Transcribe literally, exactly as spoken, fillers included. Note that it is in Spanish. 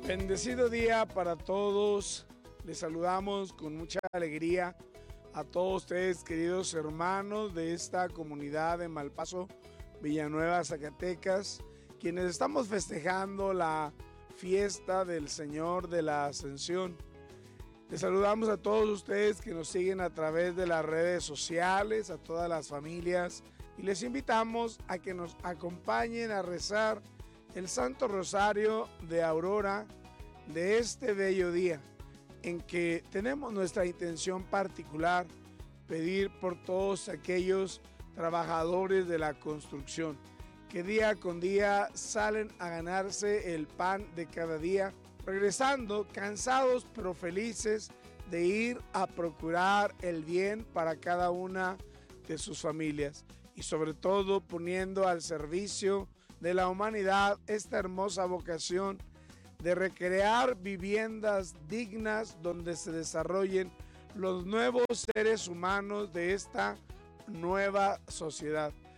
Bendecido día para todos. Les saludamos con mucha alegría a todos ustedes, queridos hermanos de esta comunidad de Malpaso, Villanueva, Zacatecas, quienes estamos festejando la fiesta del Señor de la Ascensión. Les saludamos a todos ustedes que nos siguen a través de las redes sociales, a todas las familias, y les invitamos a que nos acompañen a rezar el Santo Rosario de Aurora de este bello día, en que tenemos nuestra intención particular, pedir por todos aquellos trabajadores de la construcción que día con día salen a ganarse el pan de cada día, regresando cansados pero felices de ir a procurar el bien para cada una de sus familias y sobre todo poniendo al servicio de la humanidad esta hermosa vocación de recrear viviendas dignas donde se desarrollen los nuevos seres humanos de esta nueva sociedad.